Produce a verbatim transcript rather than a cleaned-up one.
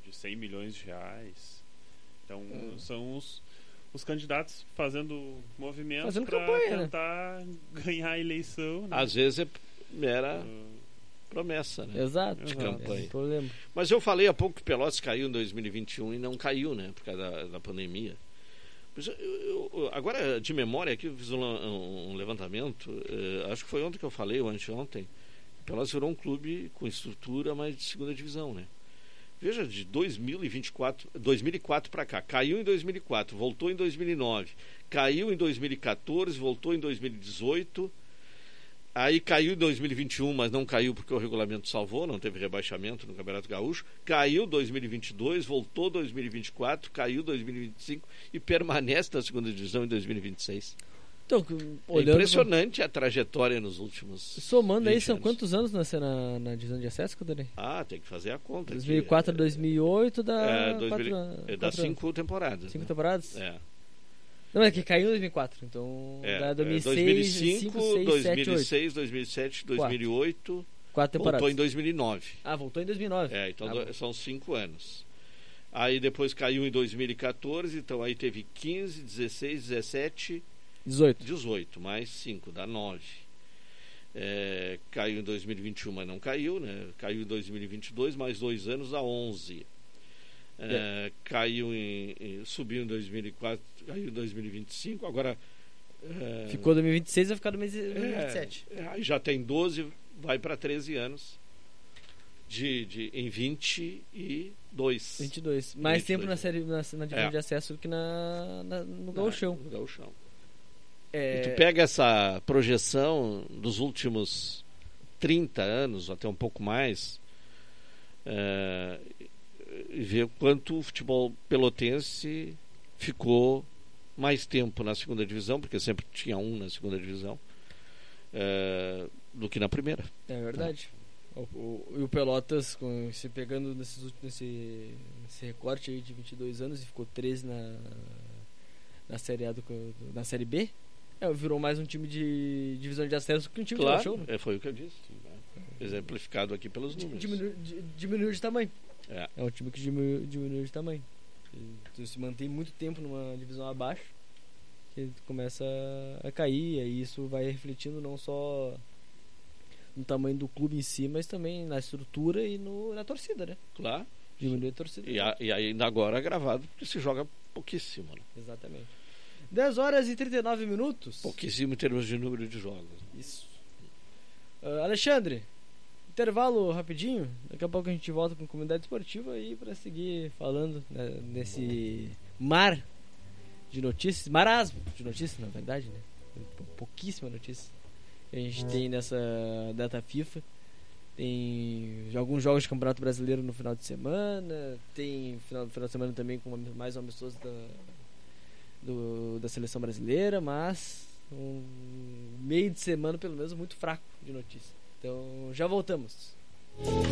de cem milhões de reais. Então hum. são os, os candidatos fazendo movimentos para tentar, né, ganhar a eleição, né? Às vezes era uh, promessa, né? Exato, de uhum. campanha. É um problema. Mas eu falei há pouco que Pelotas caiu em dois mil e vinte e um e não caiu, né? Por causa da, da pandemia. Eu, eu, agora, de memória, aqui eu fiz um, um levantamento, uh, acho que foi ontem que eu falei, ou anteontem. Pelotas virou um clube com estrutura, mas de segunda divisão, né? Veja, de dois mil e vinte e quatro, dois mil e quatro para cá, caiu em dois mil e quatro, voltou em dois mil e nove, caiu em dois mil e quatorze, voltou em dois mil e dezoito, aí caiu em dois mil e vinte e um, mas não caiu porque o regulamento salvou, não teve rebaixamento no Campeonato Gaúcho, caiu em dois mil e vinte e dois, voltou em dois mil e vinte e quatro, caiu em dois mil e vinte e cinco e permanece na segunda divisão em dois mil e vinte e seis. Então, é impressionante pra... a trajetória nos últimos. Somando aí, são anos. Quantos anos na, na divisão de acesso, Cadê? Ah, tem que fazer a conta. dois mil e quatro a dois mil e oito dá. É, dois mil, quatro, é, dá quatro cinco temporadas. Cinco né? temporadas? É. Não, é que caiu em dois mil e quatro, então. É, dá dois mil e seis, dois mil e cinco, cinco, seis, dois mil e seis, sete, dois mil e sete, dois mil e oito. Quatro temporadas. Voltou em dois mil e nove. Ah, voltou em dois mil e nove. É, então ah, do, são cinco anos. Aí depois caiu em dois mil e quatorze, então aí teve quinze, dezesseis, dezessete. dezoito. dezoito, mais cinco, dá nove. É, caiu em dois mil e vinte e um, mas não caiu, né? Caiu em dois mil e vinte e dois, mais dois anos, dá onze. É, é. Caiu em, em. Subiu em dois mil e quatro, caiu em dois mil e vinte e cinco, agora. É, ficou dois mil e vinte e seis, vai ficar dois mil e vinte e sete. É, aí já tem doze, vai para treze anos. De, de, em vinte e dois. vinte e dois. Mais vinte e dois. Tempo na série na, na divisão é. de acesso do que na, na, no Gauchão. No Gauchão. É... E tu pega essa projeção dos últimos trinta anos, até um pouco mais, é, e vê quanto o futebol pelotense ficou mais tempo na segunda divisão, porque sempre tinha um na segunda divisão, é, do que na primeira. É verdade. É. O, o, e o Pelotas, com, se pegando nesses, nesse, nesse recorte aí de vinte e dois anos, e ficou treze na, na Série A do, na Série B, é, virou mais um time de divisão de acesso que um time claro, de Gauchão, né? É, foi o que eu disse, né? Exemplificado aqui pelos números. Diminuiu, diminuiu de tamanho. É. É um time que diminuiu, diminuiu de tamanho. Tu se mantém muito tempo numa divisão abaixo, que começa a cair, e aí isso vai refletindo não só no tamanho do clube em si, mas também na estrutura e no, na torcida, né? Claro. Diminui a torcida. E, a, e ainda agora é gravado, porque se joga pouquíssimo, né? Exatamente. dez horas e trinta e nove minutos. Pouquíssimo em termos de número de jogos. Isso. Uh, Alexandre, intervalo rapidinho. Daqui a pouco a gente volta com a comunidade esportiva aí para seguir falando, né, nesse mar de notícias. Marasmo de notícias, na verdade, né? Pouquíssima notícia que a gente tem nessa data FIFA. Tem alguns jogos de Campeonato Brasileiro no final de semana. Tem final, final de semana também com mais um amistoso da, do, da seleção brasileira. Mas um meio de semana, pelo menos, muito fraco de notícias. Então já voltamos.